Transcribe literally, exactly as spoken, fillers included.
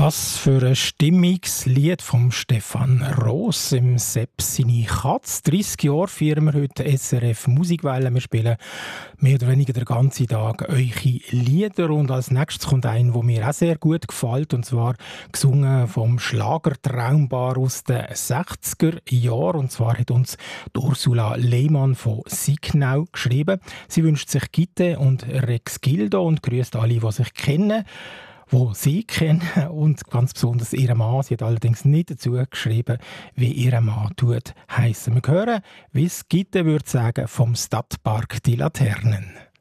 Was für ein stimmiges Lied vom Stefan Roos im Sepp seine Katz. dreissig Jahre feiern wir heute S R F Musikwelle. Wir spielen mehr oder weniger den ganzen Tag eure Lieder. Und als nächstes kommt ein, der mir auch sehr gut gefällt. Und zwar gesungen vom Schlagertraumbar aus den sechziger Jahren. Und zwar hat uns Ursula Lehmann von Signau geschrieben. Sie wünscht sich Gitte und Rex Gildo und grüßt alle, die sich kennen, wo sie kennen, und ganz besonders ihren Mann. Sie hat allerdings nicht dazu geschrieben, wie ihr Mann tut heissen. Wir hören, wie es Gitte würde sagen, vom Stadtpark Die Laternen.